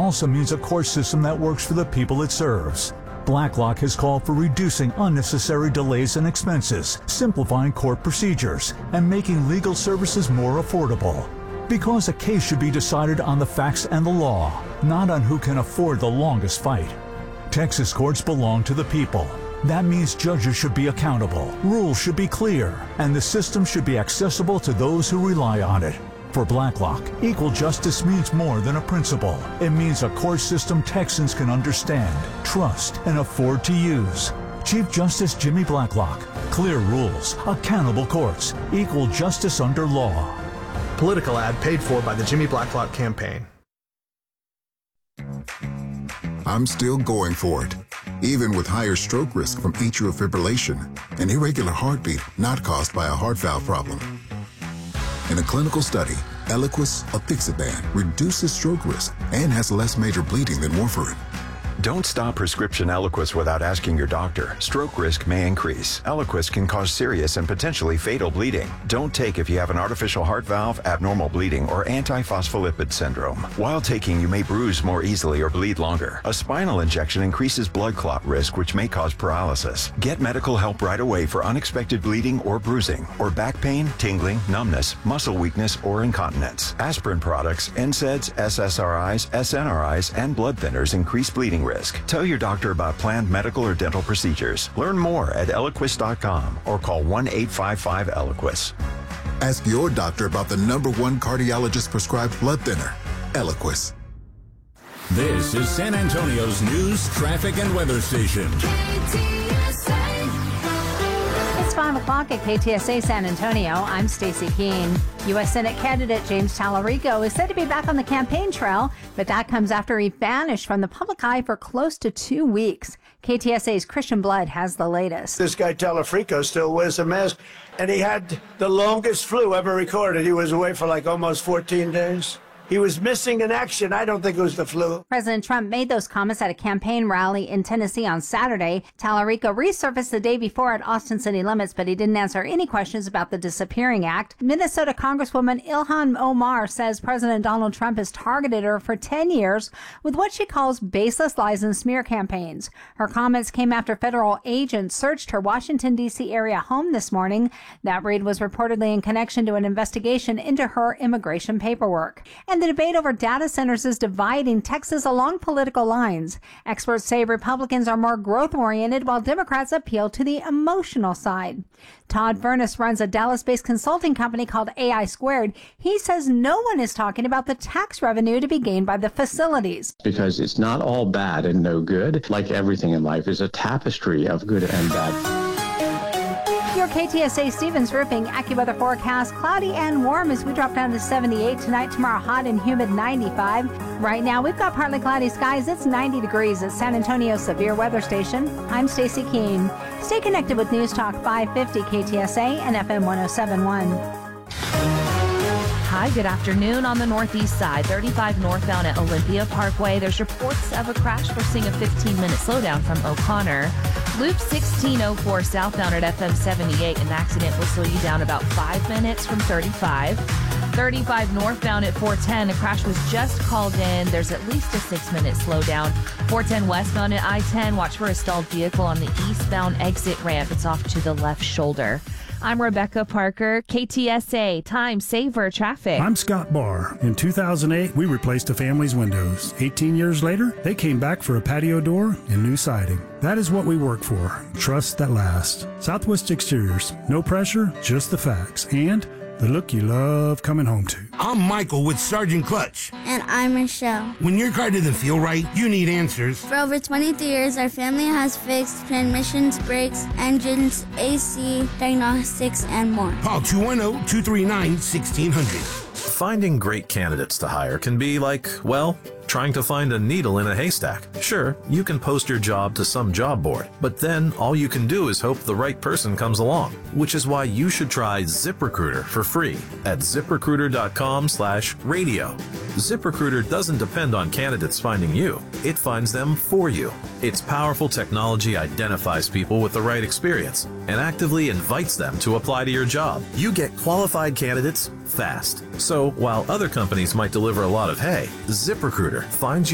also means a court system that works for the people it serves. Blacklock has called for reducing unnecessary delays and expenses, simplifying court procedures, and making legal services more affordable. Because a case should be decided on the facts and the law, not on who can afford the longest fight. Texas courts belong to the people. That means judges should be accountable, rules should be clear, and the system should be accessible to those who rely on it. For Blacklock, equal justice means more than a principle. It means a court system Texans can understand, trust, and afford to use. Chief Justice Jimmy Blacklock. Clear rules, accountable courts, equal justice under law. Political ad paid for by the Jimmy Blacklock campaign. I'm still going for it, even with higher stroke risk from atrial fibrillation, an irregular heartbeat not caused by a heart valve problem. In a clinical study, Eliquis apixaban reduces stroke risk and has less major bleeding than warfarin. Don't stop prescription Eliquis without asking your doctor. Stroke risk may increase. Eliquis can cause serious and potentially fatal bleeding. Don't take if you have an artificial heart valve, abnormal bleeding, or antiphospholipid syndrome. While taking, you may bruise more easily or bleed longer. A spinal injection increases blood clot risk, which may cause paralysis. Get medical help right away for unexpected bleeding or bruising, or back pain, tingling, numbness, muscle weakness, or incontinence. Aspirin products, NSAIDs, SSRIs, SNRIs, and blood thinners increase bleeding risk. Tell your doctor about planned medical or dental procedures. Learn more at Eliquis.com or call 1-855-ELIQUIS. Ask your doctor about the #1 cardiologist prescribed blood thinner, Eliquis. This is San Antonio's news, traffic, and weather station. It's 5 o'clock at KTSA San Antonio. I'm Stacey Keene. U.S. Senate candidate James Tallarico is said to be back on the campaign trail, but that comes after he vanished from the public eye for close to 2 weeks. KTSA's Christian Blood has the latest. This guy Tallarico still wears a mask, and he had the longest flu ever recorded. He was away for like almost 14 days. He was missing in action. I don't think it was the flu. President Trump made those comments at a campaign rally in Tennessee on Saturday. Tallarico resurfaced the day before at Austin city limits, but he didn't answer any questions about the Disappearing Act. Minnesota Congresswoman Ilhan Omar says President Donald Trump has targeted her for 10 years with what she calls baseless lies and smear campaigns. Her comments came after federal agents searched her Washington, D.C. area home this morning. That raid was reportedly in connection to an investigation into her immigration paperwork. And the debate over data centers is dividing Texas along political lines. Experts say Republicans are more growth-oriented while Democrats appeal to the emotional side. Todd Furness runs a Dallas-based consulting company called AI Squared. He says no one is talking about the tax revenue to be gained by the facilities. Because it's not all bad and no good. Like everything in life is a tapestry of good and bad. Your KTSA Stevens Roofing AccuWeather forecast, cloudy and warm as we drop down to 78 tonight. Tomorrow, hot and humid 95. Right now, we've got partly cloudy skies. It's 90 degrees at San Antonio Severe Weather Station. I'm Stacey Keene. Stay connected with News Talk 550 KTSA and FM 107.1. Hi, good afternoon. On the northeast side, 35 northbound at Olympia Parkway. There's reports of a crash. We're seeing a 15-minute slowdown from O'Connor. Loop 1604 southbound at FM 78. An accident will slow you down about 5 minutes from 35. 35 northbound at 410. A crash was just called in. There's at least a 6-minute slowdown. 410 westbound at I-10. Watch for a stalled vehicle on the eastbound exit ramp. It's off to the left shoulder. I'm Rebecca Parker, KTSA Time Saver Traffic. I'm Scott Barr. In 2008, we replaced a family's windows. 18 years later, they came back for a patio door and new siding. That is what we work for. Trust that lasts. Southwest Exteriors. No pressure, just the facts. And the look you love coming home to. I'm Michael with Sergeant Clutch. And I'm Michelle. When your car doesn't feel right, you need answers. For over 23 years, our family has fixed transmissions, brakes, engines, AC, diagnostics, and more. Call 210-239-1600. Finding great candidates to hire can be like, well, trying to find a needle in a haystack. Sure, you can post your job to some job board, but then all you can do is hope the right person comes along, which is why you should try ZipRecruiter for free at ZipRecruiter.com/radio. ZipRecruiter doesn't depend on candidates finding you. It finds them for you. Its powerful technology identifies people with the right experience and actively invites them to apply to your job. You get qualified candidates fast. So while other companies might deliver a lot of hay, ZipRecruiter finds